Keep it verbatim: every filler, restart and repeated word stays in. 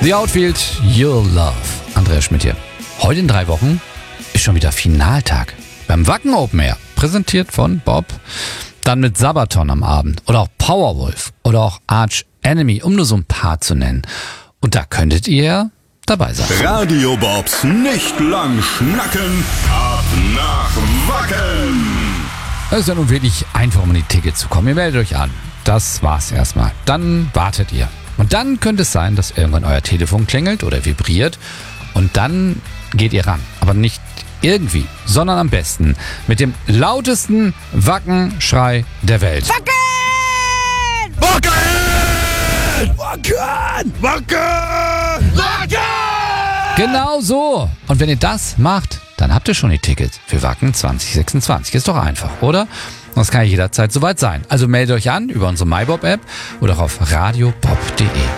The Outfield, Your Love. Andreas Schmidt hier. Heute in drei Wochen ist schon wieder Finaltag beim Wacken Open Air. Präsentiert von Bob. Dann mit Sabaton am Abend oder auch Powerwolf oder auch Arch Enemy, um nur so ein paar zu nennen. Und da könntet ihr dabei sein. Radio Bobs nicht lang schnacken, ab nach Wacken. Es ist ja nun wirklich einfach, um an die Tickets zu kommen. Ihr meldet euch an. Das war's erstmal. Dann wartet ihr. Und dann könnte es sein, dass irgendwann euer Telefon klingelt oder vibriert. Und dann geht ihr ran. Aber nicht irgendwie, sondern am besten mit dem lautesten Wackenschrei der Welt. Wacken! Wacken! Wacken! Wacken! Wacken! Genau so. Und wenn ihr das macht, dann habt ihr schon die Tickets für Wacken zwanzig sechsundzwanzig. Ist doch einfach, oder? Das kann ja jederzeit soweit sein. Also meldet euch an über unsere MyBob-App oder auf radiobob punkt de.